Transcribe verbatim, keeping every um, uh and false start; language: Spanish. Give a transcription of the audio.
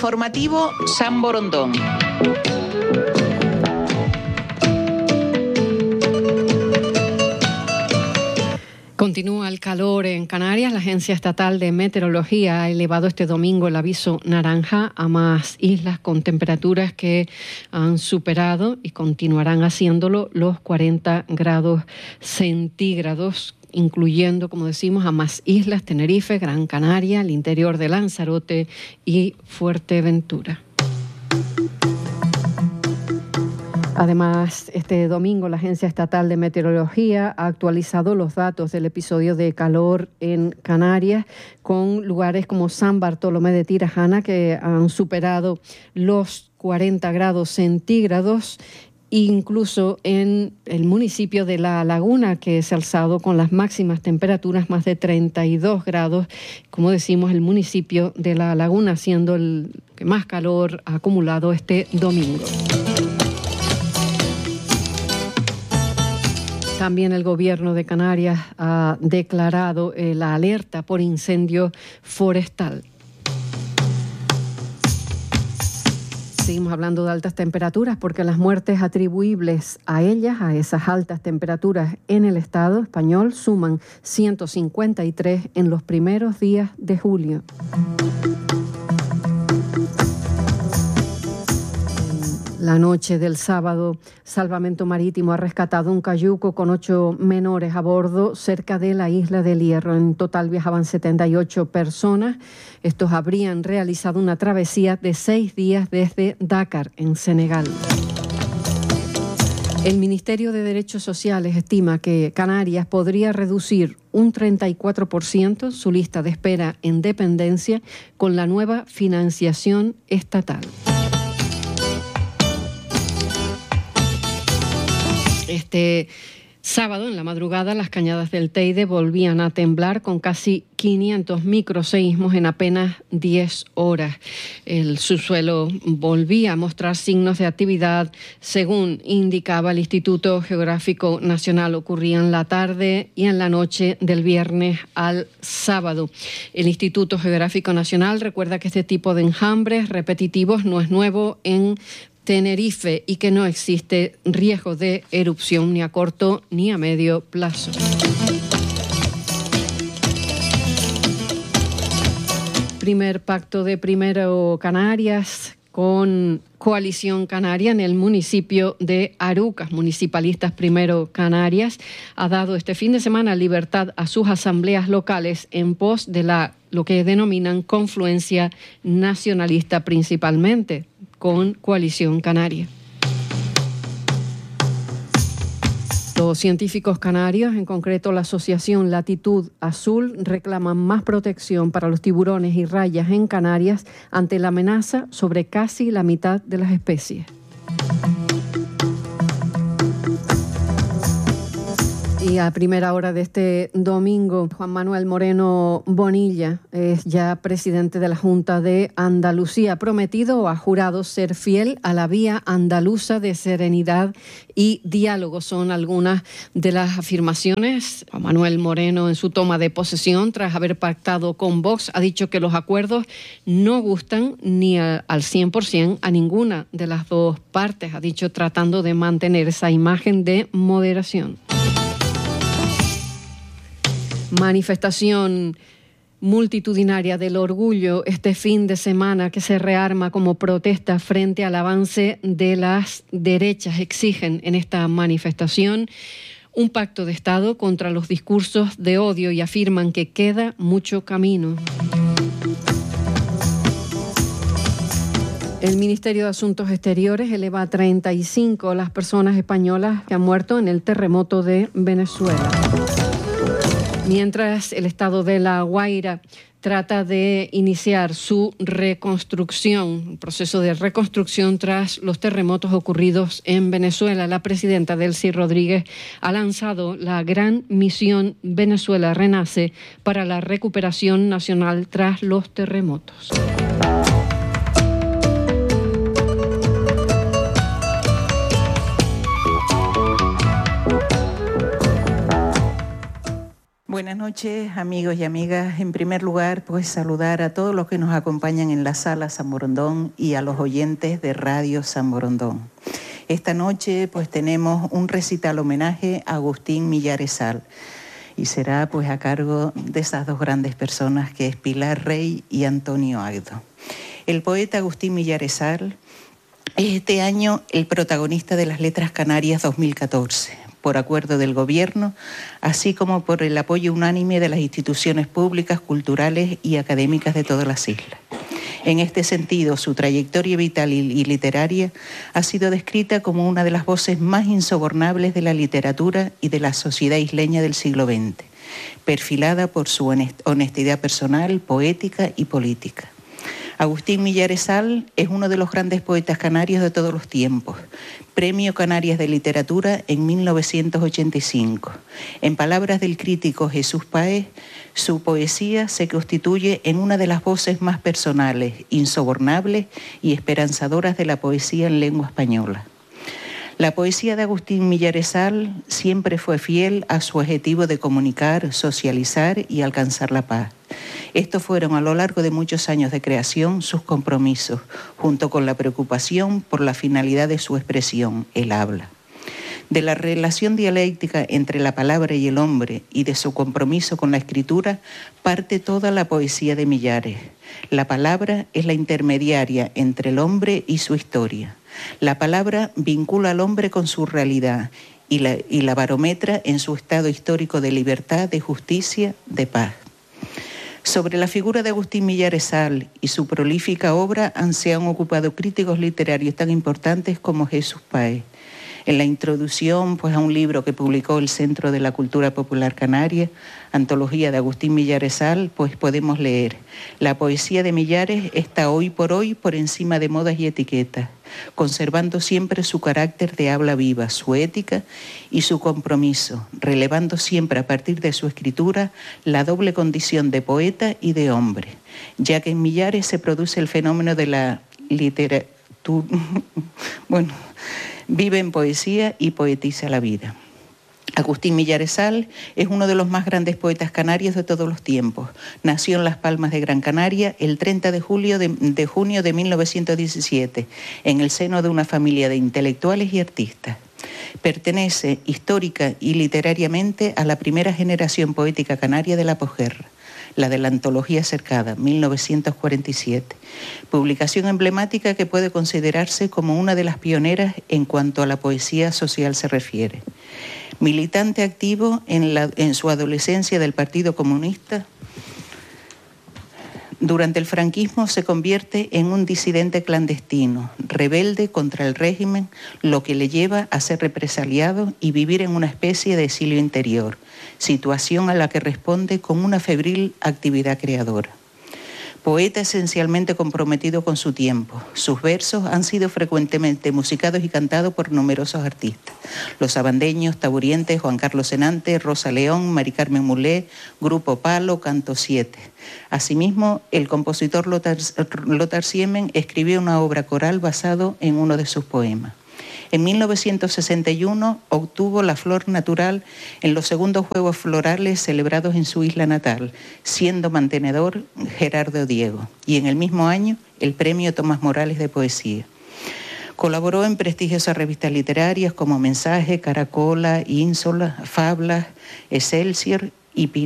Informativo San Borondón. Continúa el calor en Canarias. La Agencia Estatal de Meteorología ha elevado este domingo el aviso naranja a más islas con temperaturas que han superado y continuarán haciéndolo los cuarenta grados centígrados, incluyendo, como decimos, a más islas: Tenerife, Gran Canaria, el interior de Lanzarote y Fuerteventura. Además, este domingo la Agencia Estatal de Meteorología ha actualizado los datos del episodio de calor en Canarias, con lugares como San Bartolomé de Tirajana que han superado los cuarenta grados centígrados, incluso en el municipio de La Laguna, que se ha alzado con las máximas temperaturas más de treinta y dos grados. Como decimos, el municipio de La Laguna siendo el que más calor ha acumulado este domingo. También el Gobierno de Canarias ha declarado eh, la alerta por incendio forestal. Seguimos hablando de altas temperaturas porque las muertes atribuibles a ellas, a esas altas temperaturas en el Estado español, suman ciento cincuenta y tres en los primeros días de julio. La noche del sábado, Salvamento Marítimo ha rescatado un cayuco con ocho menores a bordo cerca de la isla del Hierro. En total viajaban setenta y ocho personas. Estos habrían realizado una travesía de seis días desde Dakar, en Senegal. El Ministerio de Derechos Sociales estima que Canarias podría reducir un treinta y cuatro por ciento su lista de espera en dependencia con la nueva financiación estatal. Este sábado, en la madrugada, las cañadas del Teide volvían a temblar con casi quinientos microseísmos en apenas diez horas. El subsuelo volvía a mostrar signos de actividad, según indicaba el Instituto Geográfico Nacional. Ocurría en la tarde y en la noche del viernes al sábado. El Instituto Geográfico Nacional recuerda que este tipo de enjambres repetitivos no es nuevo en Tenerife y que no existe riesgo de erupción ni a corto ni a medio plazo. Primer pacto de Primero Canarias con Coalición Canaria en el municipio de Arucas. Municipalistas Primero Canarias ha dado este fin de semana libertad a sus asambleas locales en pos de la lo que denominan confluencia nacionalista, principalmente con Coalición Canaria. Los científicos canarios, en concreto la Asociación Latitud Azul, reclaman más protección para los tiburones y rayas en Canarias ante la amenaza sobre casi la mitad de las especies. Y a primera hora de este domingo, Juan Manuel Moreno Bonilla es ya presidente de la Junta de Andalucía. Ha prometido o ha jurado ser fiel a la vía andaluza de serenidad y diálogo. Son algunas de las afirmaciones. Juan Manuel Moreno, en su toma de posesión, tras haber pactado con Vox, ha dicho que los acuerdos no gustan ni a, al cien por ciento a ninguna de las dos partes. Ha dicho tratando de mantener esa imagen de moderación. Manifestación multitudinaria del orgullo este fin de semana que se rearma como protesta frente al avance de las derechas. Exigen en esta manifestación un pacto de Estado contra los discursos de odio y afirman que queda mucho camino. El Ministerio de Asuntos Exteriores eleva a treinta y cinco las personas españolas que han muerto en el terremoto de Venezuela. Mientras el Estado de La Guaira trata de iniciar su reconstrucción, un proceso de reconstrucción tras los terremotos ocurridos en Venezuela, la presidenta Delcy Rodríguez ha lanzado la gran misión Venezuela Renace para la recuperación nacional tras los terremotos. Buenas noches, amigos y amigas. En primer lugar, pues saludar a todos los que nos acompañan en la sala San Borondón y a los oyentes de Radio San Borondón. Esta noche, pues tenemos un recital homenaje a Agustín Millares Sal y será pues a cargo de esas dos grandes personas que es Pilar Rey y Antonio Agdo. El poeta Agustín Millares Sal es este año el protagonista de las Letras Canarias dos mil catorce. Por acuerdo del Gobierno, así como por el apoyo unánime de las instituciones públicas, culturales y académicas de todas las islas. En este sentido, su trayectoria vital y literaria ha sido descrita como una de las voces más insobornables de la literatura y de la sociedad isleña del siglo veinte, perfilada por su honestidad personal, poética y política. Agustín Millares Sal es uno de los grandes poetas canarios de todos los tiempos. Premio Canarias de Literatura en mil novecientos ochenta y cinco. En palabras del crítico Jesús Páez, su poesía se constituye en una de las voces más personales, insobornables y esperanzadoras de la poesía en lengua española. La poesía de Agustín Millares Sal siempre fue fiel a su objetivo de comunicar, socializar y alcanzar la paz. Estos fueron a lo largo de muchos años de creación sus compromisos, junto con la preocupación por la finalidad de su expresión, el habla. De la relación dialéctica entre la palabra y el hombre y de su compromiso con la escritura parte toda la poesía de Millares. La palabra es la intermediaria entre el hombre y su historia. La palabra vincula al hombre con su realidad y la, y la barometra en su estado histórico de libertad, de justicia, de paz. Sobre la figura de Agustín Millares Sal y su prolífica obra se han ocupado críticos literarios tan importantes como Jesús Páez. En la introducción pues, a un libro que publicó el Centro de la Cultura Popular Canaria, Antología de Agustín Millares Sal, pues podemos leer: la poesía de Millares está hoy por hoy por encima de modas y etiquetas, conservando siempre su carácter de habla viva, su ética y su compromiso, relevando siempre a partir de su escritura la doble condición de poeta y de hombre, ya que en Millares se produce el fenómeno de la literatura. bueno... Vive en poesía y poetiza la vida. Agustín Millares Sal es uno de los más grandes poetas canarios de todos los tiempos. Nació en Las Palmas de Gran Canaria el treinta de julio de, de junio de mil novecientos diecisiete, en el seno de una familia de intelectuales y artistas. Pertenece histórica y literariamente a la primera generación poética canaria de la posguerra, la de la Antología Cercada, mil novecientos cuarenta y siete, publicación emblemática que puede considerarse como una de las pioneras en cuanto a la poesía social se refiere. Militante activo en, la, en su adolescencia del Partido Comunista, durante el franquismo se convierte en un disidente clandestino, rebelde contra el régimen, lo que le lleva a ser represaliado y vivir en una especie de exilio interior, situación a la que responde con una febril actividad creadora. Poeta esencialmente comprometido con su tiempo, sus versos han sido frecuentemente musicados y cantados por numerosos artistas: Los Abandeños, Taburientes, Juan Carlos Senante, Rosa León, Mari Carmen Mulé, Grupo Palo, Canto siete. Asimismo, el compositor Lothar, Lothar Siemen escribió una obra coral basado en uno de sus poemas. En mil novecientos sesenta y uno obtuvo la flor natural en los segundos Juegos Florales celebrados en su isla natal, siendo mantenedor Gerardo Diego, y en el mismo año el premio Tomás Morales de Poesía. Colaboró en prestigiosas revistas literarias como Mensaje, Caracola, Ínsola, Fablas, Excelsior y